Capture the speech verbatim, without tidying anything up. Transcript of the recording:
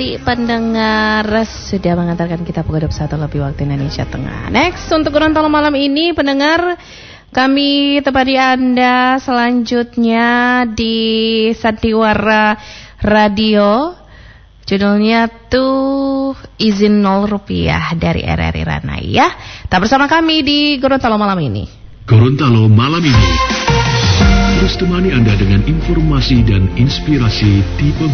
hati pendengar sudah mengantarkan kita pukul dua puluh satu lebih waktu Indonesia Tengah. Next untuk Gorontalo malam ini pendengar, kami tepati Anda selanjutnya di Sandiwara Radio. Judulnya tuh izin nol rupiah dari R R I Ranai ya. Tak bersama kami di Gorontalo malam ini. Gorontalo malam ini terus temani Anda dengan informasi dan inspirasi tipe